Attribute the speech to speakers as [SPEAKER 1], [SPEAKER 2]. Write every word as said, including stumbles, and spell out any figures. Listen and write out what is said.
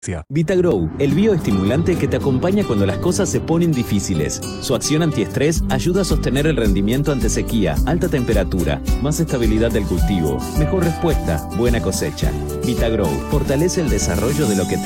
[SPEAKER 1] VitaGrow, el bioestimulante que te acompaña cuando las cosas se ponen difíciles. Su acción antiestrés ayuda a sostener el rendimiento ante sequía, alta temperatura, más estabilidad del cultivo, mejor respuesta, buena cosecha. VitaGrow fortalece el desarrollo de lo que te